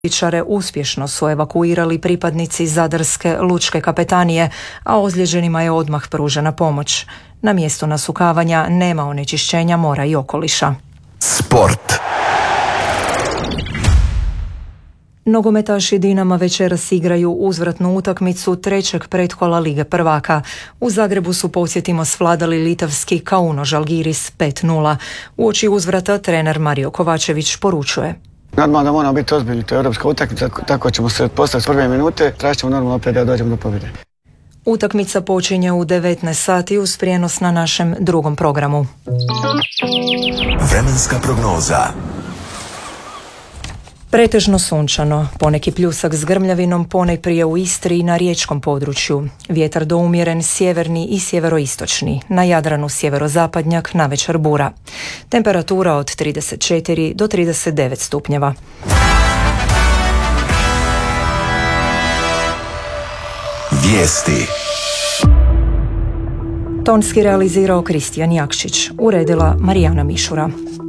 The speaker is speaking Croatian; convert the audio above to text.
Političare uspješno su evakuirali pripadnici Zadarske lučke kapetanije, a ozlijeđenima je odmah pružena pomoć. Na mjestu nasukavanja nema onečišćenja mora i okoliša. Sport. Nogometaši Dinama večeras igraju uzvratnu utakmicu trećeg pretkola Lige prvaka. U Zagrebu su, podsjetimo, svladali litavski Kauno Žalgiris 5:0. Uoči uzvrata trener Mario Kovačević poručuje: Normalno da moramo biti ozbiljni, to je europska utakmica, tako ćemo se postaviti s prve minute, tražit ćemo normalno opet da dođemo do pobjede. Utakmica počinje u 19 sati uz prijenos na našem drugom programu. Vremenska prognoza. Pretežno sunčano, poneki pljusak s grmljavinom ponajprije u Istri i na riječkom području. Vjetar doumjeren sjeverni i sjeveroistočni, na Jadranu sjeverozapadnjak, navečer bura. Temperatura od 34 do 39 stupnjeva. Vijesti. Tonski realizirao Kristijan Jakšić, uredila Marijana Mišura.